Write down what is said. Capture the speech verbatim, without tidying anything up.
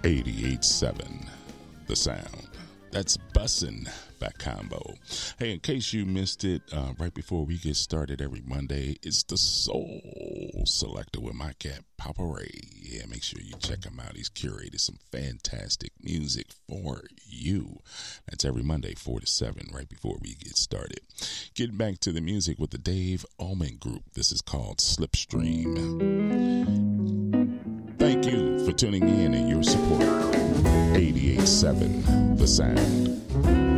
eighty-eight seven, The Sound. That's Bussin' by Combo. Hey, in case you missed it, uh, right before we get started every Monday, it's the Soul Selector with my cat, Papa Ray. Yeah, make sure you check him out. He's curated some fantastic music for you. That's every Monday, four to seven, right before we get started. Getting back to the music with the Dave Allman Group. This is called Slipstream. Thank you for tuning in and your support. eighty-eight seven, The Sound.